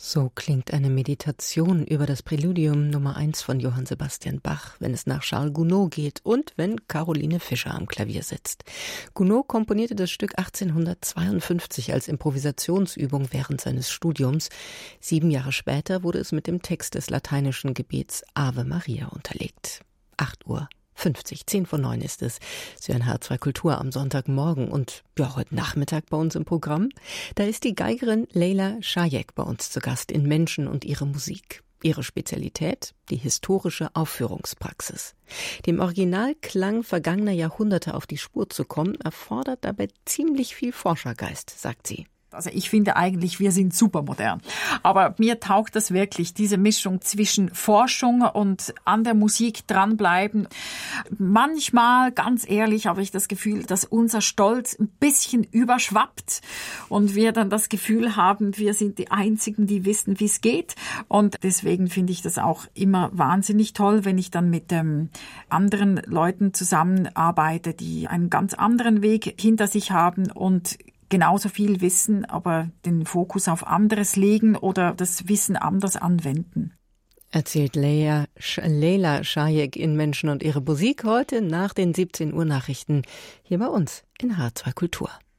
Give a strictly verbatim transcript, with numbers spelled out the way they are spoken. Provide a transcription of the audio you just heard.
So klingt eine Meditation über das Präludium Nummer eins von Johann Sebastian Bach, wenn es nach Charles Gounod geht und wenn Caroline Fischer am Klavier sitzt. Gounod komponierte das Stück achtzehnhundertzweiundfünfzig als Improvisationsübung während seines Studiums. Sieben Jahre später wurde es mit dem Text des lateinischen Gebets Ave Maria unterlegt. Acht Uhr fünfzig, zehn vor neun ist es. Sie hören H zwei Kultur am Sonntagmorgen und ja, heute Nachmittag bei uns im Programm. Da ist die Geigerin Leyla Shayek bei uns zu Gast in Menschen und ihre Musik. Ihre Spezialität? Die historische Aufführungspraxis. Dem Originalklang vergangener Jahrhunderte auf die Spur zu kommen, erfordert dabei ziemlich viel Forschergeist, sagt sie. Also ich finde eigentlich, wir sind super modern. Aber mir taugt das wirklich, diese Mischung zwischen Forschung und an der Musik dranbleiben. Manchmal, ganz ehrlich, habe ich das Gefühl, dass unser Stolz ein bisschen überschwappt und wir dann das Gefühl haben, wir sind die Einzigen, die wissen, wie es geht. Und deswegen finde ich das auch immer wahnsinnig toll, wenn ich dann mit ähm, anderen Leuten zusammenarbeite, die einen ganz anderen Weg hinter sich haben und genauso viel wissen, aber den Fokus auf anderes legen oder das Wissen anders anwenden. Erzählt Leyla, Leyla Shayek in Menschen und ihre Musik heute nach den siebzehn Uhr Nachrichten hier bei uns in H zwei Kultur.